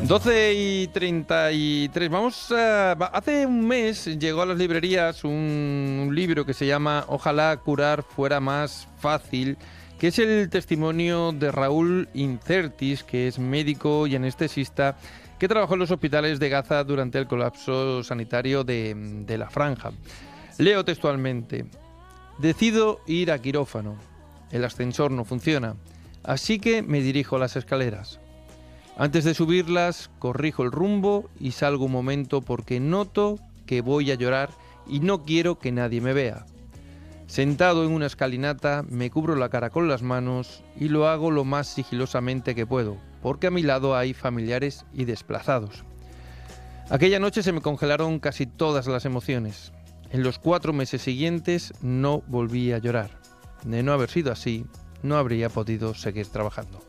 12:33. Hace un mes llegó a las librerías un libro que se llama Ojalá curar fuera más fácil, que es el testimonio de Raúl Incertis, que es médico y anestesista, que trabajó en los hospitales de Gaza durante el colapso sanitario de la Franja. Leo textualmente: decido ir a quirófano. El ascensor no funciona, así que me dirijo a las escaleras. Antes de subirlas, corrijo el rumbo y salgo un momento porque noto que voy a llorar y no quiero que nadie me vea. Sentado en una escalinata, me cubro la cara con las manos y lo hago lo más sigilosamente que puedo, porque a mi lado hay familiares y desplazados. Aquella noche se me congelaron casi todas las emociones. En los 4 meses siguientes no volví a llorar. De no haber sido así, no habría podido seguir trabajando.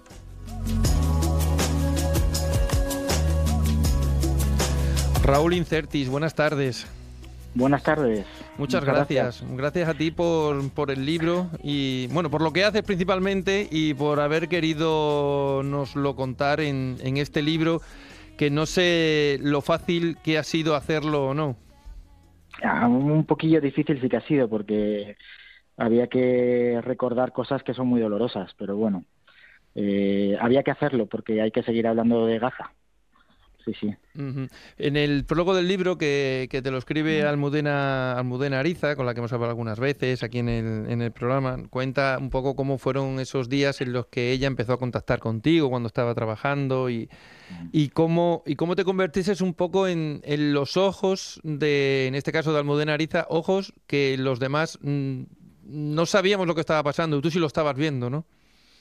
Raúl Incertis, buenas tardes. Buenas tardes. Muchas gracias. Gracias a ti por el libro y, bueno, por lo que haces principalmente y por haber querido noslo contar en este libro, que no sé lo fácil que ha sido hacerlo o no. Un poquillo difícil sí que ha sido, porque había que recordar cosas que son muy dolorosas, pero bueno, había que hacerlo porque hay que seguir hablando de Gaza. Sí. Uh-huh. En el prólogo del libro, que te lo escribe Almudena Ariza, con la que hemos hablado algunas veces aquí en el programa, cuenta un poco cómo fueron esos días en los que ella empezó a contactar contigo cuando estaba trabajando y cómo te convertiste un poco en los ojos en este caso de Almudena Ariza, ojos que los demás no sabíamos lo que estaba pasando, y tú sí lo estabas viendo, ¿no?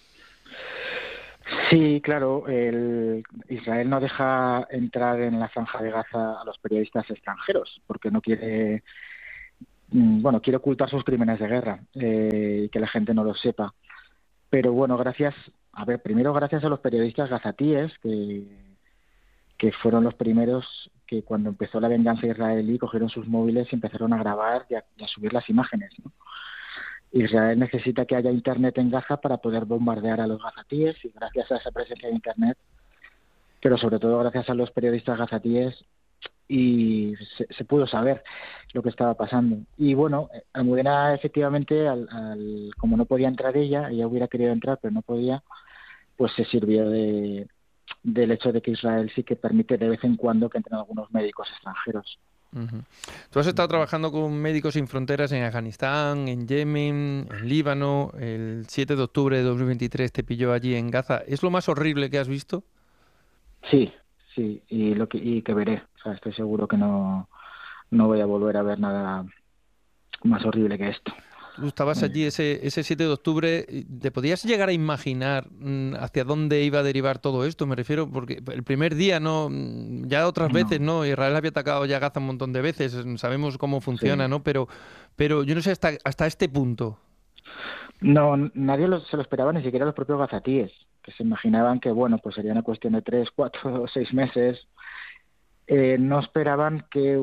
Sí, claro. Israel no deja entrar en la Franja de Gaza a los periodistas extranjeros porque no quiere, quiere ocultar sus crímenes de guerra y que la gente no lo sepa. Pero bueno, primero gracias a los periodistas gazatíes que fueron los primeros que cuando empezó la venganza israelí cogieron sus móviles y empezaron a grabar y a subir las imágenes, ¿no? Israel necesita que haya internet en Gaza para poder bombardear a los gazatíes, y gracias a esa presencia de internet, pero sobre todo gracias a los periodistas gazatíes, y se pudo saber lo que estaba pasando. Y bueno, Almudena efectivamente, como no podía entrar ella hubiera querido entrar pero no podía, pues se sirvió del hecho de que Israel sí que permite de vez en cuando que entren algunos médicos extranjeros. Uh-huh. Tú has estado trabajando con Médicos Sin Fronteras en Afganistán, en Yemen, en Líbano. El 7 de octubre de 2023 te pilló allí en Gaza. ¿Es lo más horrible que has visto? Sí, y que veré. O sea, estoy seguro que no voy a volver a ver nada más horrible que esto. Tú estabas allí ese 7 de octubre. ¿Te podías llegar a imaginar hacia dónde iba a derivar todo esto? Me refiero, porque el primer día, no, ya otras veces, ¿no? Israel había atacado ya Gaza un montón de veces, sabemos cómo funciona, sí, ¿no? Pero yo no sé hasta este punto. No, nadie se lo esperaba, ni siquiera los propios gazatíes, que se imaginaban que, bueno, pues sería una cuestión de 3, 4 o 6 meses. No esperaban que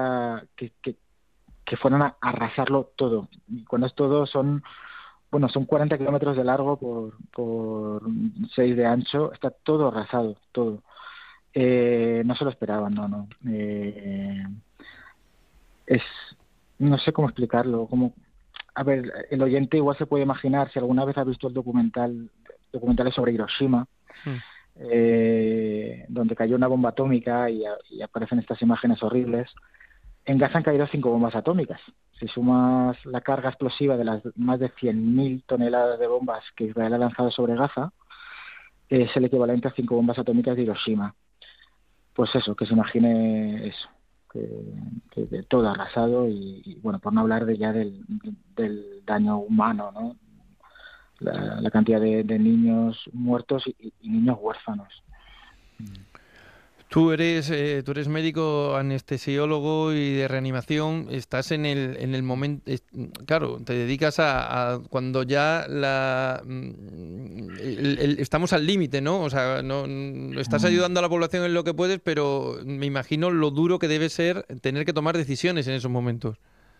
que fueran a arrasarlo todo. Y cuando es todo son 40 kilómetros de largo por 6 de ancho, está todo arrasado, todo. No se lo esperaban, no. No sé cómo explicarlo. A ver, el oyente igual se puede imaginar, si alguna vez ha visto documentales sobre Hiroshima, donde cayó una bomba atómica y aparecen estas imágenes horribles. En Gaza han caído 5 bombas atómicas. Si sumas la carga explosiva de las más de 100.000 toneladas de bombas que Israel ha lanzado sobre Gaza, es el equivalente a 5 bombas atómicas de Hiroshima. Pues eso, que se imagine eso, que todo arrasado y bueno, por no hablar del daño humano, ¿no? La cantidad de niños muertos y niños huérfanos. Tú eres médico anestesiólogo y de reanimación. Estás en el momento, claro, te dedicas a cuando ya estamos al límite, ¿no? O sea, no estás ayudando a la población en lo que puedes, pero me imagino lo duro que debe ser tener que tomar decisiones en esos momentos.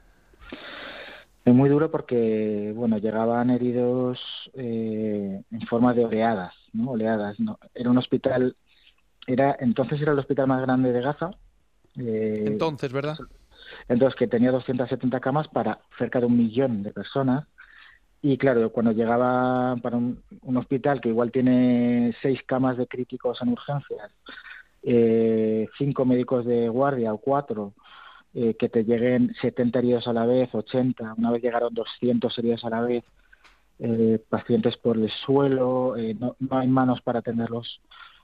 Es muy duro porque, bueno, llegaban heridos en forma de oleadas, ¿no? Era un hospital entonces era el hospital más grande de Gaza. eh, Entonces, ¿verdad? entonces que tenía 270 camas para cerca de 1 millón de personas. Y claro, cuando llegaba para un hospital que igual tiene 6 camas de críticos en urgencias, 5 médicos de guardia o 4, que te lleguen 70 heridos a la vez, 80, una vez llegaron 200 heridos a la vez, pacientes por el suelo, no hay manos para atenderlos,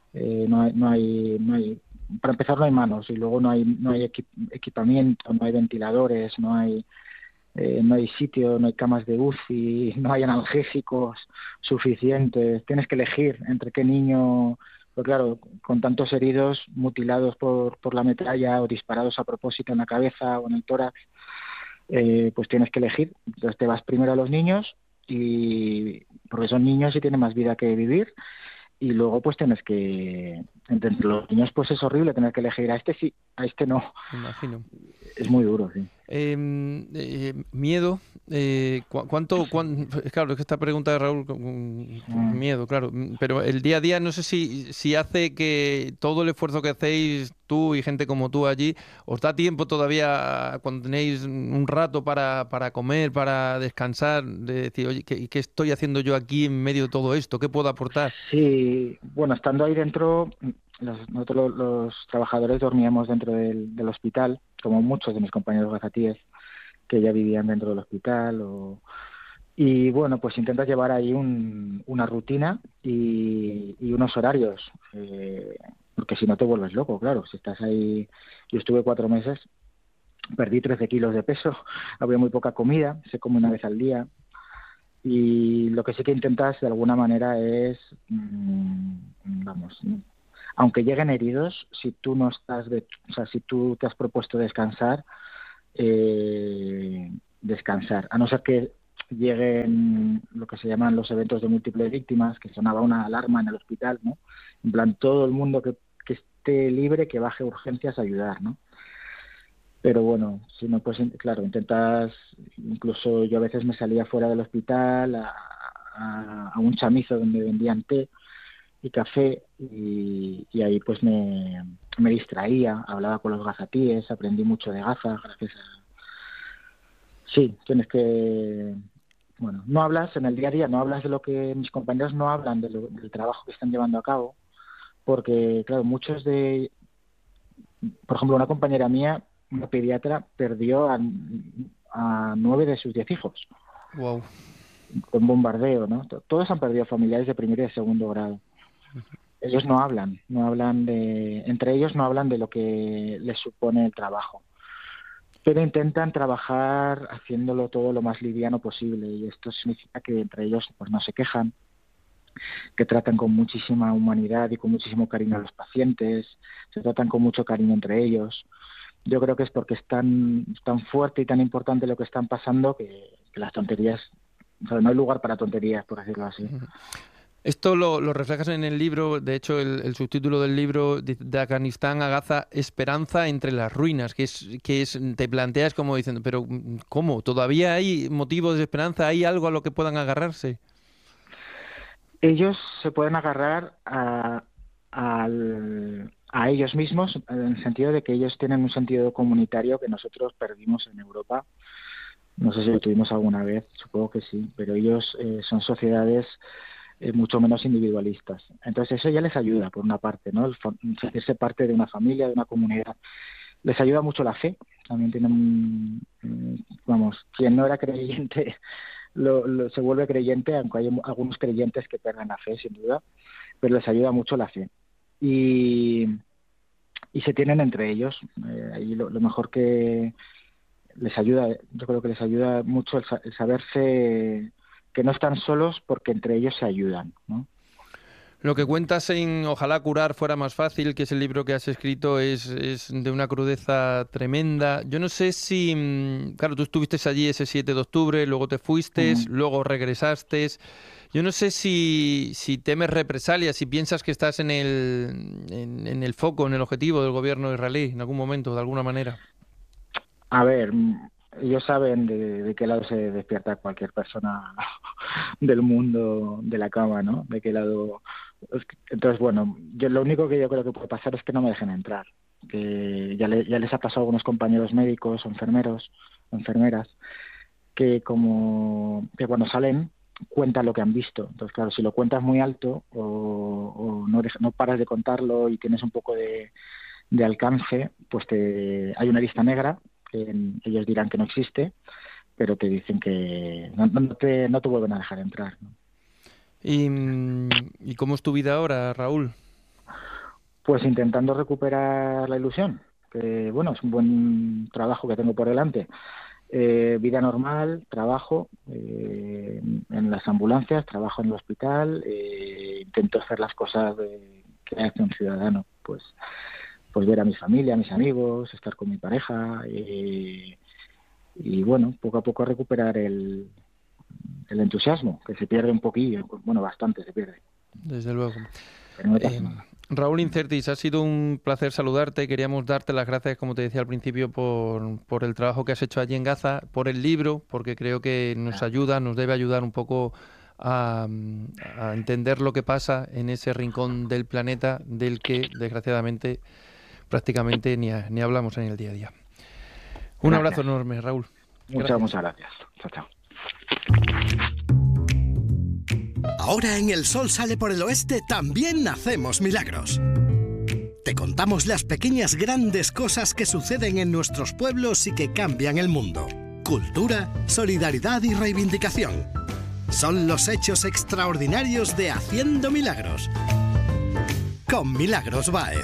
para empezar no hay manos, y luego no hay equipamiento, no hay ventiladores, no hay sitio, no hay camas de UCI, no hay analgésicos suficientes. Tienes que elegir entre qué niño, pues claro, con tantos heridos, mutilados por la metralla o disparados a propósito en la cabeza o en el tórax, pues tienes que elegir. Entonces te vas primero a los niños, porque son niños y tienen más vida que vivir, y luego pues tienes que, entre los niños pues es horrible tener que elegir, a este sí, a este no. Me imagino. Es muy duro, sí. Miedo. Claro, es que esta pregunta de Raúl, Mm. miedo, claro. Pero el día a día, no sé si hace que todo el esfuerzo que hacéis tú y gente como tú allí, os da tiempo todavía cuando tenéis un rato para comer, para descansar, de decir, oye, ¿qué estoy haciendo yo aquí en medio de todo esto? ¿Qué puedo aportar? Sí, bueno, estando ahí dentro, nosotros los trabajadores dormíamos dentro del hospital, como muchos de mis compañeros gazatíes que ya vivían dentro del hospital. Y bueno, pues intentas llevar ahí una rutina y unos horarios, porque si no te vuelves loco, claro. Si estás ahí, yo estuve 4 meses, perdí 13 kilos de peso, había muy poca comida, se come una vez al día. Y lo que sí que intentas de alguna manera es, vamos, aunque lleguen heridos, si tú no estás, o sea, si tú te has propuesto descansar, descansar, a no ser que lleguen lo que se llaman los eventos de múltiples víctimas, que sonaba una alarma en el hospital, ¿no? En plan, todo el mundo que esté libre, que baje urgencias a ayudar, ¿no? Pero bueno, si no, pues claro, intentas, incluso yo a veces me salía fuera del hospital a un chamizo donde vendían té y café, y ahí pues me distraía, hablaba con los gazatíes, aprendí mucho de Gaza gracias a... Sí, tienes que... Bueno, no hablas en el día a día, no hablas de lo que mis compañeros no hablan del trabajo que están llevando a cabo, porque claro, por ejemplo, una compañera mía, una pediatra, perdió a 9 de sus 10 hijos Wow. con bombardeo, ¿no? Todos han perdido familiares de primer y de segundo grado. Ellos entre ellos no hablan de lo que les supone el trabajo, pero intentan trabajar haciéndolo todo lo más liviano posible, y esto significa que entre ellos pues no se quejan, que tratan con muchísima humanidad y con muchísimo cariño a los pacientes, se tratan con mucho cariño entre ellos. Yo creo que es porque es tan fuerte y tan importante lo que están pasando que las tonterías, o sea, no hay lugar para tonterías, por decirlo así. Esto lo reflejas en el libro, de hecho el subtítulo del libro dice, de Afganistán a Gaza, Esperanza entre las ruinas, te planteas como diciendo, pero ¿cómo? ¿Todavía hay motivos de esperanza? ¿Hay algo a lo que puedan agarrarse? Ellos se pueden agarrar a ellos mismos, en el sentido de que ellos tienen un sentido comunitario que nosotros perdimos en Europa. No sé si lo tuvimos alguna vez, supongo que sí, pero ellos son sociedades mucho menos individualistas. Entonces eso ya les ayuda, por una parte, ¿no? Sentirse parte de una familia, de una comunidad. Les ayuda mucho la fe. También tienen, vamos, quien no era creyente se vuelve creyente, aunque hay algunos creyentes que pierden la fe, sin duda, pero les ayuda mucho la fe. Y, y se tienen entre ellos. Ahí lo mejor que les ayuda, yo creo que les ayuda mucho el saberse que no están solos, porque entre ellos se ayudan, ¿no? Lo que cuentas en Ojalá curar fuera más fácil, que es el libro que has escrito, es de una crudeza tremenda. Yo no sé si, claro, tú estuviste allí ese 7 de octubre, luego te fuiste, Mm. luego regresaste. Yo no sé si temes represalias, si piensas que estás en el foco, en el objetivo del gobierno israelí, en algún momento, de alguna manera. A ver, ellos saben de qué lado se despierta cualquier persona del mundo de la cama, ¿no? De qué lado Entonces, bueno, yo lo único que yo creo que puede pasar es que no me dejen entrar. Que ya les ha pasado a algunos compañeros médicos o enfermeros o enfermeras que cuando salen cuentan lo que han visto. Entonces, claro, si lo cuentas muy alto o no paras de contarlo y tienes un poco de alcance, pues hay una lista negra que ellos dirán que no existe, pero te dicen que no te vuelven a dejar entrar, ¿no? ¿Y cómo es tu vida ahora, Raúl? Pues intentando recuperar la ilusión, que bueno, es un buen trabajo que tengo por delante. Vida normal, trabajo en las ambulancias, trabajo en el hospital, intento hacer las cosas que hace un ciudadano, pues ver a mi familia, a mis amigos, estar con mi pareja y bueno, poco a poco recuperar el entusiasmo, que se pierde un poquillo, bueno, bastante se pierde. Desde luego. Pero no pasa nada. Raúl Incertis, ha sido un placer saludarte. Queríamos darte las gracias, como te decía al principio, por el trabajo que has hecho allí en Gaza, por el libro, porque creo que nos debe ayudar un poco a entender lo que pasa en ese rincón del planeta del que, desgraciadamente, prácticamente ni hablamos en el día a día. Un abrazo enorme, Raúl. Muchas gracias. Chao, chao. Ahora en El Sol Sale por el Oeste también hacemos milagros. Te contamos las pequeñas grandes cosas que suceden en nuestros pueblos y que cambian el mundo. Cultura, solidaridad y reivindicación. Son los hechos extraordinarios de Haciendo Milagros. Con Milagros Báez.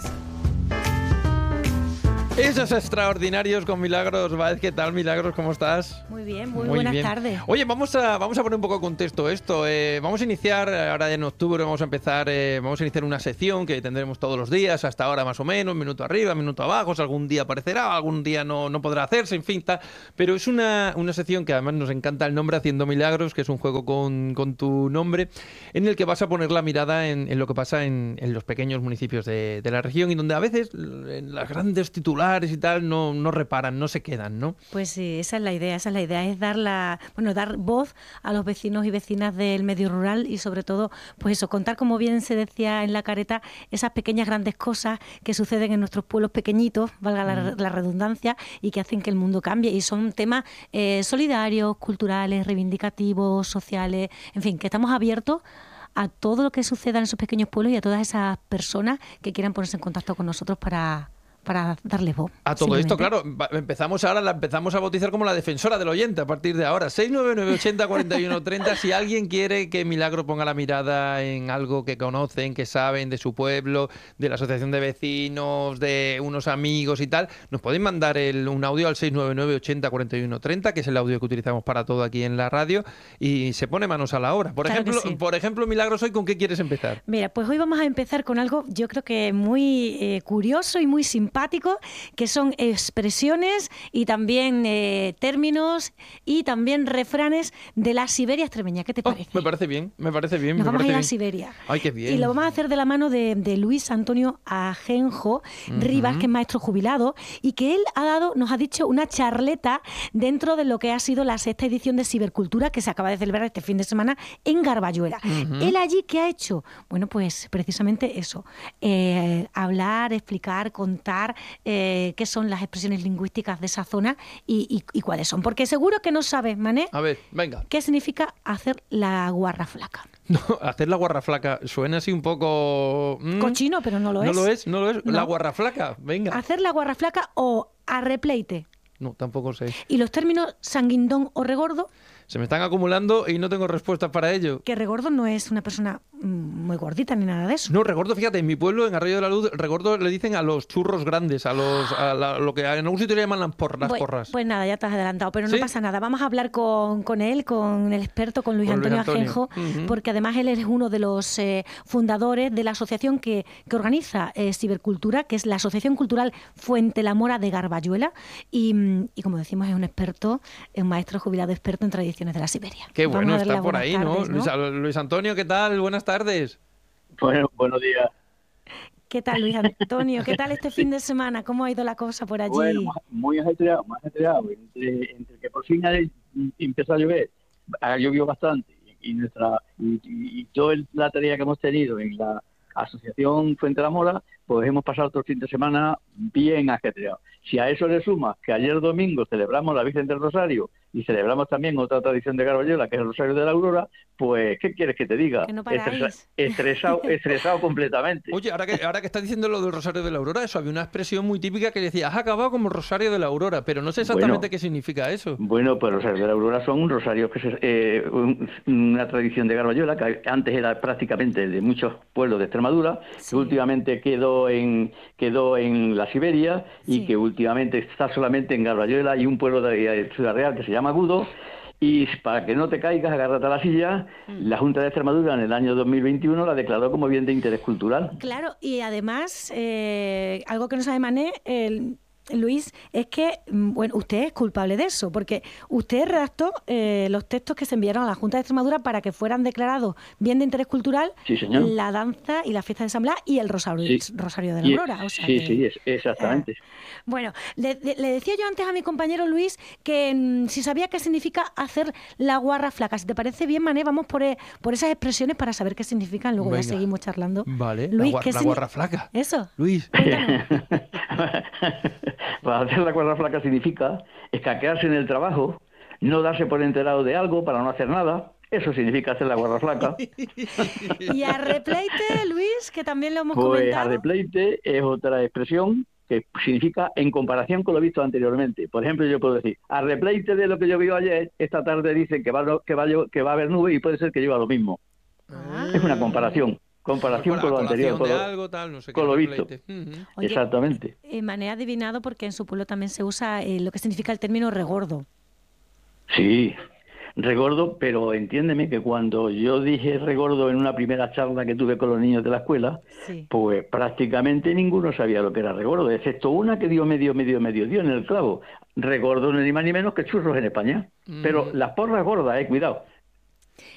Esos extraordinarios con Milagros Báez. ¿Qué tal, Milagros? ¿Cómo estás? Muy bien, muy buenas tardes. Oye, vamos a poner un poco de contexto esto. Vamos a iniciar, ahora en octubre vamos a iniciar una sección que tendremos todos los días, hasta ahora más o menos, minuto arriba, minuto abajo, si algún día aparecerá, algún día no podrá hacerse, en fin, tal. Pero es una sección que además nos encanta el nombre, Haciendo Milagros, que es un juego con tu nombre, en el que vas a poner la mirada en lo que pasa en los pequeños municipios de la región y donde a veces en las grandes titulares y tal no reparan, no se quedan, ¿no? Pues sí, esa es la idea, es dar voz a los vecinos y vecinas del medio rural y sobre todo, pues eso, contar, como bien se decía en la careta, esas pequeñas grandes cosas que suceden en nuestros pueblos pequeñitos, valga la redundancia, y que hacen que el mundo cambie, y son temas solidarios, culturales, reivindicativos, sociales, en fin, que estamos abiertos a todo lo que suceda en esos pequeños pueblos y a todas esas personas que quieran ponerse en contacto con nosotros para darle voz. A todo esto, claro, la empezamos a bautizar como la defensora del oyente a partir de ahora. 699-80-41-30, si alguien quiere que Milagro ponga la mirada en algo que conocen, que saben de su pueblo, de la asociación de vecinos, de unos amigos y tal, nos pueden mandar un audio al 699-80-41-30, que es el audio que utilizamos para todo aquí en la radio, y se pone manos a la obra. Por ejemplo, Milagros, ¿hoy con qué quieres empezar? Mira, pues hoy vamos a empezar con algo, yo creo que muy curioso y muy simpático, que son expresiones y también términos y también refranes de la Siberia extremeña. ¿Qué te parece? Me parece bien. Nos vamos a ir a Siberia. Ay, qué bien. Y lo vamos a hacer de la mano de Luis Antonio Ajenjo Rivas, que es maestro jubilado, y que él nos ha dicho una charleta dentro de lo que ha sido la 6ª edición de Cibercultura, que se acaba de celebrar este fin de semana en Garbayuela. Él allí, ¿qué ha hecho? Bueno, pues precisamente eso, hablar, explicar, contar qué son las expresiones lingüísticas de esa zona y cuáles son. Porque seguro que no sabes, Mané, a ver, venga, qué significa hacer la guarra flaca. No, hacer la guarra flaca suena así un poco... cochino, pero no lo es. No lo es. No. La guarra flaca, venga. Hacer la guarra flaca o arrepleite. No, tampoco sé. ¿Y los términos sanguindón o regordo? Se me están acumulando y no tengo respuestas para ello. Que regordo no es una persona muy gordita ni nada de eso. No, regordo, fíjate, en mi pueblo, en Arroyo de la Luz, regordo le dicen a los churros grandes, a lo que en algún sitio le llaman las porras. Pues nada, ya te has adelantado, pero ¿Sí? No pasa nada. Vamos a hablar con él, con el experto, con Luis Antonio Ajenjo, porque además él es uno de los fundadores de la asociación que organiza Cibercultura, que es la Asociación Cultural Fuente La Mora de Garbayuela, y como decimos, es un experto, es un maestro jubilado experto en tradiciones de la Siberia. Qué bueno está por ahí, tardes, ¿no? Luis Antonio, ¿qué tal? Buenas tardes. Bueno, buenos días. ¿Qué tal, Luis Antonio? ¿Qué tal este fin de semana? ¿Cómo ha ido la cosa por allí? Bueno, muy ajetreado. Entre que por fin empezó a llover, ha llovido bastante, y toda la tarea que hemos tenido en la Asociación Fuente de la Mora, pues hemos pasado otro fin de semana bien ajetreado. Si a eso le sumas que ayer domingo celebramos la Virgen del Rosario y celebramos también otra tradición de Carballola, que es el Rosario de la Aurora, pues, ¿qué quieres que te diga? Que no paráis. Estresado completamente. Oye, ahora que estás diciendo lo del Rosario de la Aurora, eso había una expresión muy típica que decía, has acabado como Rosario de la Aurora, pero no sé exactamente qué significa eso. Bueno, pues Rosario de la Aurora son un rosario que una tradición de Carballola que antes era prácticamente de muchos pueblos de Extremadura, que últimamente quedó en la Siberia y que últimamente está solamente en Carballola y un pueblo de Ciudad Real que se llama Agudo. Y para que no te caigas, agárrate a la silla, la Junta de Extremadura en el año 2021 la declaró como bien de interés cultural. Claro, y además, algo que no sabe Mané, Luis, es que, bueno, usted es culpable de eso, porque usted redactó los textos que se enviaron a la Junta de Extremadura para que fueran declarados bien de interés cultural, sí, señor, la danza y la fiesta de San Blas y el Rosario de la Aurora. O sea exactamente. Bueno, le decía yo antes a mi compañero Luis que si sabía qué significa hacer la guarra flaca. Si te parece bien, Mané, vamos por esas expresiones para saber qué significan. Luego ya seguimos charlando. Vale, Luis, la guarra flaca. Eso. Luis. Para hacer la guarra flaca significa escaquearse en el trabajo, no darse por enterado de algo para no hacer nada. Eso significa hacer la guarra flaca. Y arrepleite, Luis, que también lo hemos comentado. Pues arrepleite es otra expresión que significa en comparación con lo visto anteriormente. Por ejemplo, yo puedo decir, arrepleite de lo que llovió ayer, esta tarde dicen que va a haber nube y puede ser que llueva lo mismo. Es una comparación con lo anterior, con lo visto. Oye, exactamente. Mané ha adivinado porque en su pueblo también se usa lo que significa el término regordo. Sí, regordo, pero entiéndeme que cuando yo dije regordo en una primera charla que tuve con los niños de la escuela, pues prácticamente ninguno sabía lo que era regordo, excepto una que dio medio en el clavo. Regordo no es ni más ni menos que churros en España. Pero las porras gordas, cuidado.